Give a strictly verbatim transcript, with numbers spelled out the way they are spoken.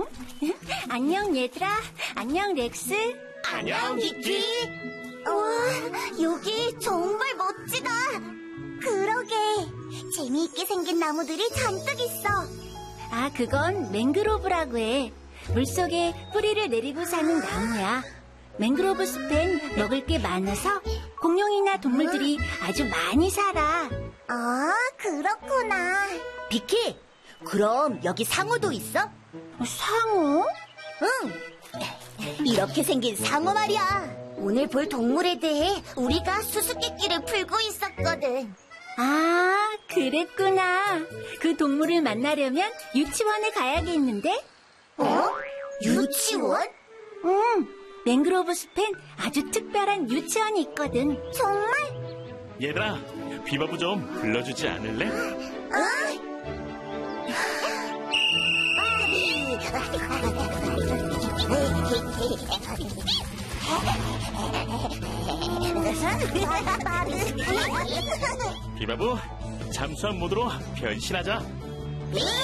안녕 얘들아. 안녕 렉스. 안녕, 니키. 우와, 여기 정말 멋지다. 그러게, 재미있게 생긴 나무들이 잔뜩 있어. 아, 그건 맹그로브라고 해. 물속에 뿌리를 내리고 사는 나무야. 맹그로브 숲엔 먹을 게 많아서 공룡이나 동물들이 아주 많이 살아. 아, 그렇구나. 비키, 그럼 여기 상어도 있어? 상어? 응. 이렇게 생긴 상어 말이야. 오늘 볼 동물에 대해 우리가 수수께끼를 풀고 있었거든. 아, 그랬구나. 그 동물을 만나려면 유치원에 가야겠는데? 어? 유치원? 응, 맹그로브 숲엔 아주 특별한 유치원이 있거든. 정말? 얘들아, 비바브 좀 불러주지 않을래? 비바브, 잠수함 모드로 변신하자.